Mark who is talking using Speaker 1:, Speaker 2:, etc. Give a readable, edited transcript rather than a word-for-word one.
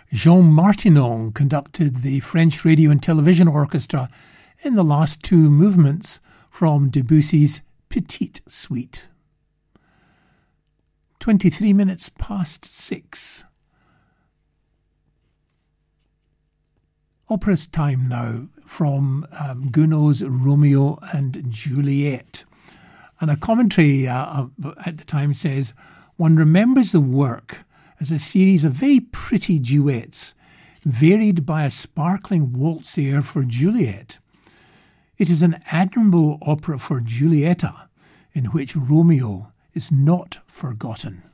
Speaker 1: Jean Martinon conducted the French Radio and Television Orchestra in the last two movements from Debussy's Petite Suite. 23 minutes past 6. Opera's time now from Gounod's Romeo and Juliet. And a commentary at the time says, one remembers the work as a series of very pretty duets, varied by a sparkling waltz air for Juliet. It is an admirable opera for Giulietta, in which Romeo is not forgotten.